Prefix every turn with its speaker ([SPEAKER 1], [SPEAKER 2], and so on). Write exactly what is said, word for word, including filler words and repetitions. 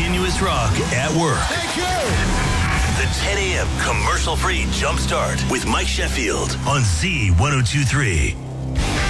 [SPEAKER 1] continuous rock at work.
[SPEAKER 2] Thank you.
[SPEAKER 1] The ten a.m. commercial-free Jumpstart with Mike Sheffield on Z ten twenty-three.